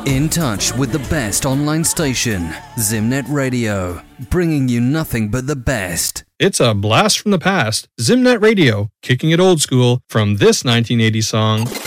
In touch with the best online station, Zimnet Radio, bringing you nothing but the best. It's a blast from the past. Zimnet Radio, kicking it old school from this 1980 song.